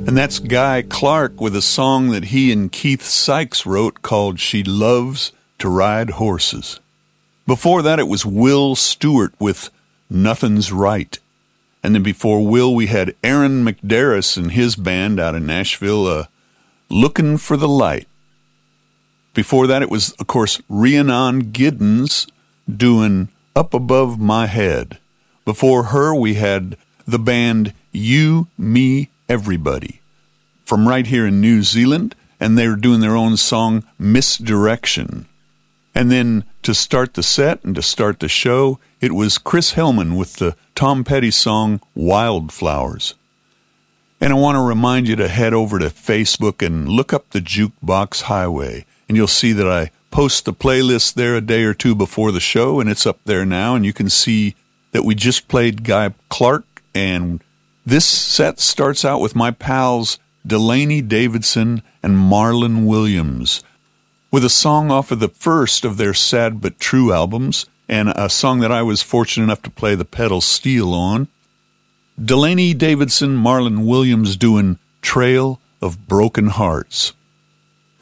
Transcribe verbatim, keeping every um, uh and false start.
And that's Guy Clark with a song that he and Keith Sykes wrote called She Loves to Ride Horses. Before that, it was Will Stewart with Nothing's Right. And then before Will, we had Aaron McDarris and his band out in Nashville, uh, Looking for the Light. Before that, it was, of course, Rhiannon Giddens doing Up Above My Head. Before her, we had the band You, Me, Everybody from right here in New Zealand, and they were doing their own song, Misdirection. And then to start the set and to start the show, it was Chris Hellman with the Tom Petty song, Wildflowers. And I want to remind you to head over to Facebook and look up the Jukebox Highway, and you'll see that I post the playlist there a day or two before the show, and it's up there now, and you can see that we just played Guy Clark, and this set starts out with my pals Delaney Davidson and Marlon Williams with a song off of the first of their Sad But True albums, and a song that I was fortunate enough to play the pedal steel on. Delaney Davidson, Marlon Williams doing Trail of Broken Hearts.